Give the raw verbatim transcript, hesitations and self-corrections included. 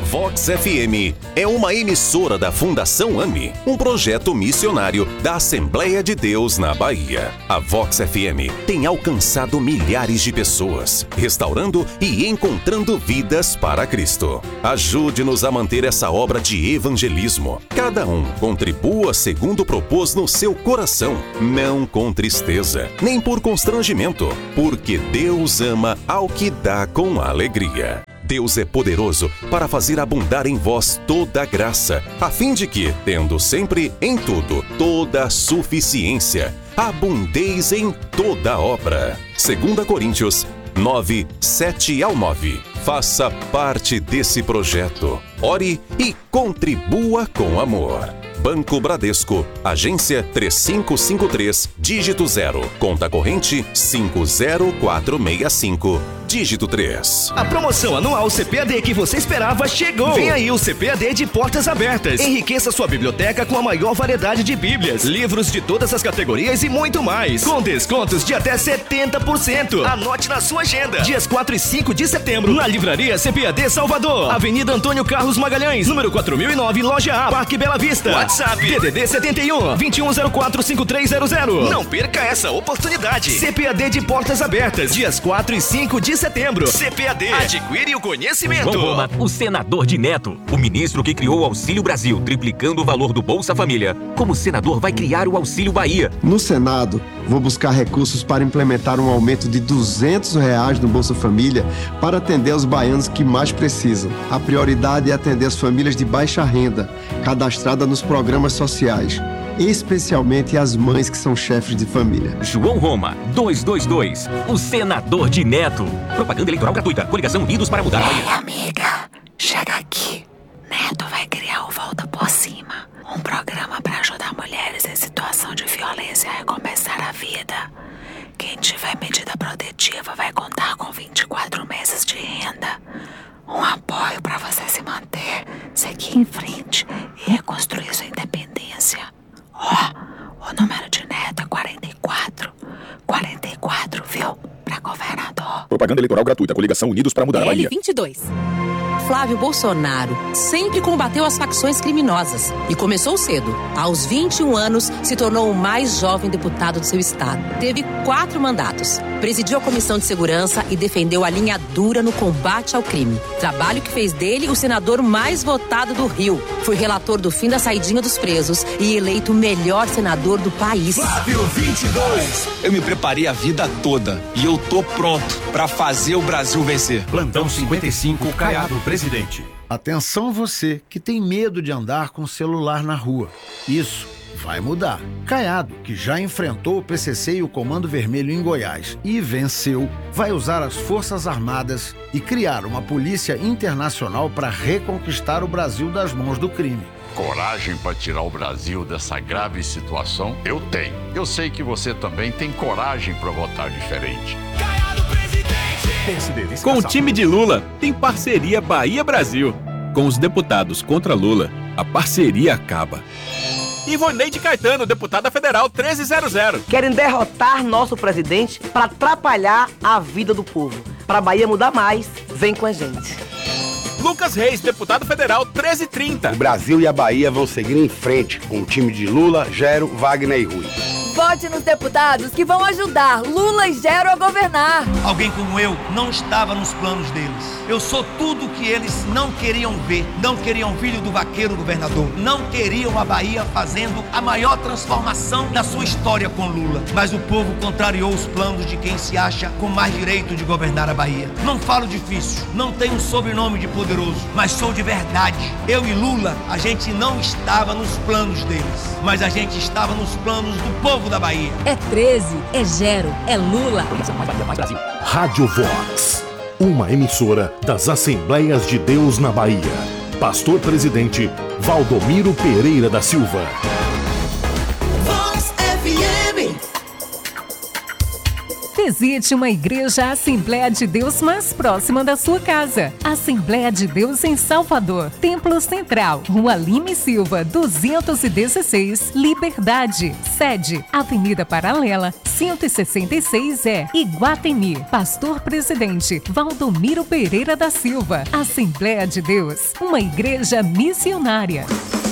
Vox F M é uma emissora da Fundação AME, um projeto missionário da Assembleia de Deus na Bahia. A Vox F M tem alcançado milhares de pessoas, restaurando e encontrando vidas para Cristo. Ajude-nos a manter essa obra de evangelismo. Cada um contribua segundo propôs no seu coração, não com tristeza, nem por constrangimento, porque Deus ama ao que dá com alegria. Deus é poderoso para fazer abundar em vós toda a graça, a fim de que, tendo sempre em tudo toda a suficiência, abundeis em toda obra. Segunda Coríntios nove, sete ao nove. Faça parte desse projeto. Ore e contribua com amor. Banco Bradesco, agência três cinco cinco três, dígito zero, conta corrente cinco zero quatro seis cinco, dígito três. A promoção anual C P A D que você esperava chegou. Vem aí o C P A D de portas abertas. Enriqueça sua biblioteca com a maior variedade de bíblias, livros de todas as categorias e muito mais, com descontos de até setenta por cento. Anote na sua agenda. Dias quatro e cinco de setembro, na Livraria C P A D Salvador, Avenida Antônio Carlos Magalhães, número quatro mil e nove, Loja A, Parque Bela Vista. WhatsApp D D D setenta e um, vinte e um zero quatro, cinco três zero zero. Não perca essa oportunidade. C P A D de portas abertas, dias quatro e cinco de setembro. C P A D, adquire o conhecimento. João Roma, o senador de Neto, o ministro que criou o Auxílio Brasil, triplicando o valor do Bolsa Família. Como senador, vai criar o Auxílio Bahia. No Senado, vou buscar recursos para implementar um aumento de duzentos reais no Bolsa Família para atender os baianos que mais precisam. A prioridade é atender as famílias de baixa renda, cadastradas nos programas sociais, especialmente as mães que são chefes de família. João Roma, duzentos e vinte e dois, o senador de Neto. Propaganda eleitoral gratuita. Coligação Unidos para Mudar a Bahia. Ei, amiga, chega aqui. Neto vai criar o Volta por Cima, um programa para ajudar mulheres em situação de violência a recomeçar a vida. Quem tiver medida protetiva vai contar com vinte e quatro meses de renda. Um apoio para você se manter, seguir em frente e reconstruir sua independência. Ó, oh, o número de Neto é quarenta e quatro. quarenta e quatro, viu? Pra governador. Propaganda eleitoral gratuita. Coligação Unidos para Mudar a Bahia. L vinte e dois. Flávio Bolsonaro sempre combateu as facções criminosas e começou cedo. Aos vinte e um anos, se tornou o mais jovem deputado do seu estado. Teve quatro mandatos. Presidiu a Comissão de Segurança e defendeu a linha dura no combate ao crime. Trabalho que fez dele o senador mais votado do Rio. Foi relator do fim da saidinha dos presos e eleito o melhor senador do país. Flávio vinte e dois. Eu me preparei a vida toda e eu tô pronto pra fazer o Brasil vencer. Plantão cinquenta e cinco, Caiado, presidente. Atenção você que tem medo de andar com o celular na rua. Isso vai mudar. Caiado, que já enfrentou o P C C e o Comando Vermelho em Goiás e venceu, vai usar as Forças Armadas e criar uma polícia internacional para reconquistar o Brasil das mãos do crime. Coragem para tirar o Brasil dessa grave situação? Eu tenho. Eu sei que você também tem coragem para votar diferente. Com o time de Lula, tem parceria Bahia-Brasil. Com os deputados contra Lula, a parceria acaba. Ivoneide Caetano, deputada federal treze zero zero. Querem derrotar nosso presidente para atrapalhar a vida do povo. Para a Bahia mudar mais, vem com a gente. Lucas Reis, deputado federal treze trinta. O Brasil e a Bahia vão seguir em frente com o time de Lula, Gero, Wagner e Rui. Vote nos deputados que vão ajudar Lula e Gero a governar. Alguém como eu não estava nos planos deles. Eu sou tudo que eles não queriam ver. Não queriam filho do vaqueiro governador. Não queriam a Bahia fazendo a maior transformação da sua história com Lula. Mas o povo contrariou os planos de quem se acha com mais direito de governar a Bahia. Não falo difícil, não tenho sobrenome de poderoso, mas sou de verdade. Eu e Lula, a gente não estava nos planos deles, mas a gente estava nos planos do povo da Bahia. É treze, é Gero, é Lula. Rádio Vox, uma emissora das Assembleias de Deus na Bahia. Pastor Presidente Valdomiro Pereira da Silva. Vox F M. Visite uma igreja Assembleia de Deus mais próxima da sua casa. Assembleia de Deus em Salvador, Templo Central, Rua Lima e Silva, duzentos e dezesseis, Liberdade. Sede, Avenida Paralela, cento e sessenta e seis E, Iguatemi. Pastor Presidente, Valdomiro Pereira da Silva. Assembleia de Deus, uma igreja missionária.